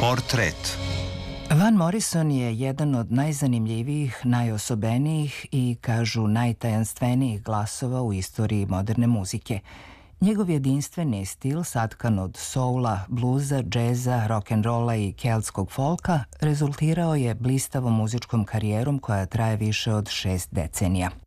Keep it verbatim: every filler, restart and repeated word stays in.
Portret. Van Morrison je jedan od najzanimljivijih, najosobenijih i, kažu, najtajanstvenijih glasova u istoriji moderne muzike. Njegov jedinstveni stil, satkan od soula, bluza, džeza, rock'n'rolla i keltskog folka, rezultirao je blistavom muzičkom karijerom koja traje više od šest decenija.